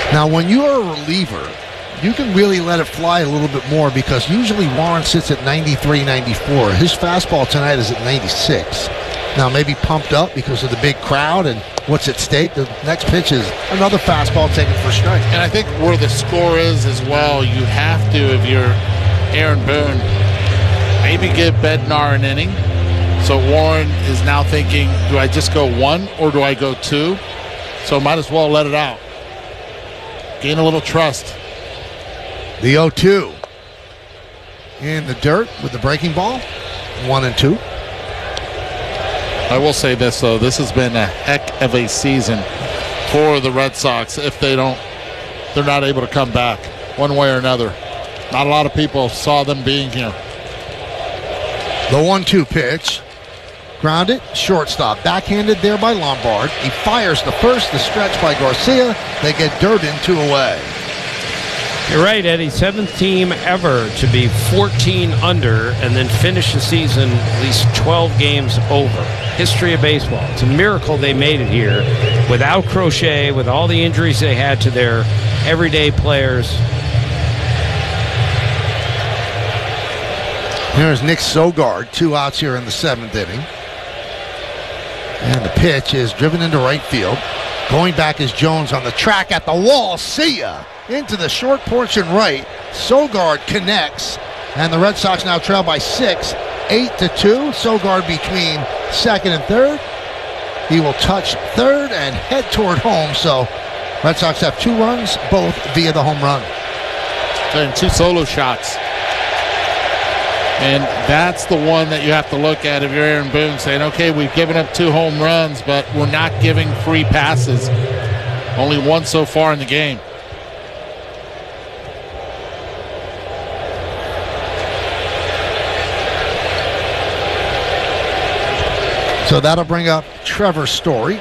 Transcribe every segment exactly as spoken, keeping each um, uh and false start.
Now, when you're a reliever, you can really let it fly a little bit more because usually Warren sits at ninety-three, ninety-four. His fastball tonight is at ninety-six. Now, maybe pumped up because of the big crowd and what's at stake. The next pitch is another fastball taken for strike. And I think where the score is as well, you have to, if you're Aaron Boone, maybe give Bednar an inning. So Warren is now thinking, do I just go one or do I go two? So might as well let it out. Gain a little trust. The oh two in the dirt with the breaking ball. One and two. I will say this, though. This has been a heck of a season for the Red Sox. If they don't, they're not able to come back one way or another. Not a lot of people saw them being here. The one two pitch. Grounded, shortstop. Backhanded there by Lombard. He fires the first, the stretch by Garcia. They get Durbin two away. You're right, Eddie. Seventh team ever to be fourteen under and then finish the season at least twelve games over. History of baseball. It's a miracle they made it here without Crochet, with all the injuries they had to their everyday players. Here's Nick Sogard, two outs here in the seventh inning. And the pitch is driven into right field. Going back is Jones on the track at the wall. See ya! Into the short portion right. Sogard connects. And the Red Sox now trail by six. Eight to two. Sogard between second and third. He will touch third and head toward home. So Red Sox have two runs, both via the home run. And two solo shots. And that's the one that you have to look at if you're Aaron Boone, saying, okay, we've given up two home runs, but we're not giving free passes. Only one so far in the game. So that'll bring up Trevor Story.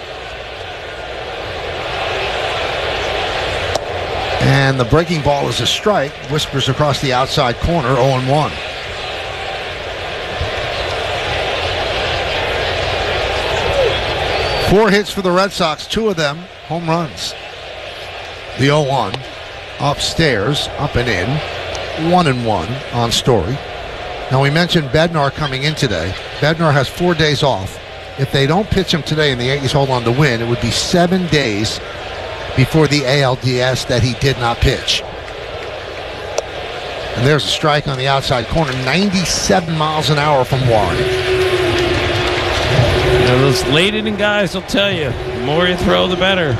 And the breaking ball is a strike. Whispers across the outside corner, oh and one. Four hits for the Red Sox, two of them home runs. The oh one upstairs, up and in, one and one on Story. Now, we mentioned Bednar coming in today. Bednar has four days off. If they don't pitch him today and the Yankees hold on to win, it would be seven days before the A L D S that he did not pitch. And there's a strike on the outside corner, ninety-seven miles an hour from Warren. You know, those late inning guys will tell you, the more you throw, the better.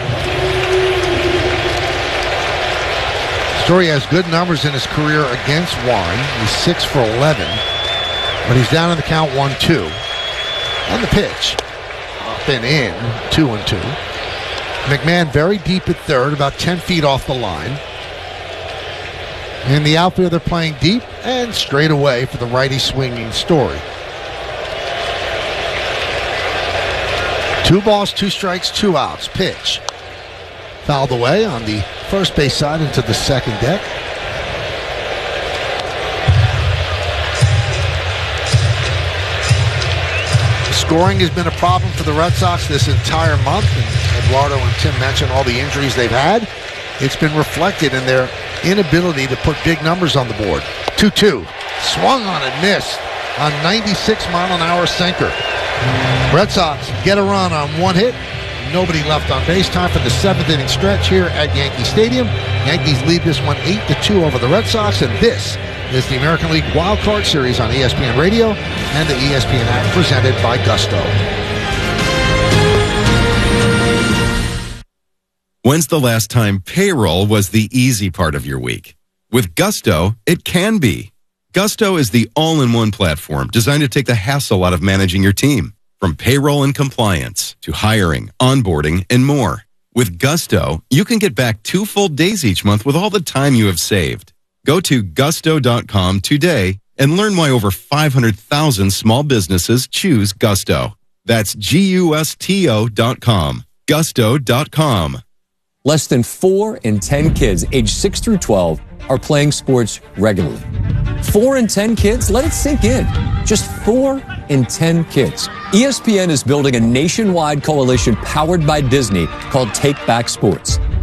Story has good numbers in his career against Warren. He's six for eleven, but he's down in the count one two. And the pitch, up and in, two and two. McMahon very deep at third, about ten feet off the line. In the outfield, they're playing deep and straight away for the righty swinging Story. Two balls, two strikes, two outs. Pitch. Fouled away on the first base side into the second deck. Scoring has been a problem for the Red Sox this entire month. And Eduardo and Tim mentioned all the injuries they've had. It's been reflected in their inability to put big numbers on the board. two two. Swung on and missed. A ninety-six mile an hour sinker. Red Sox get a run on one hit. Nobody left on base. Time for the seventh inning stretch here at Yankee Stadium. Yankees lead this one eight to two over the Red Sox, and this is the American League Wild Card Series on E S P N Radio and the E S P N app presented by Gusto. When's the last time payroll was the easy part of your week? With Gusto, it can be. Gusto is the all-in-one platform designed to take the hassle out of managing your team. From payroll and compliance to hiring, onboarding, and more. With Gusto, you can get back two full days each month with all the time you have saved. Go to gusto dot com today and learn why over five hundred thousand small businesses choose Gusto. That's G U S T O dot com. gusto dot com. Less than four in ten kids aged six through twelve are playing sports regularly. Four in ten kids? Let it sink in. Just four in ten kids. E S P N is building a nationwide coalition powered by Disney called Take Back Sports.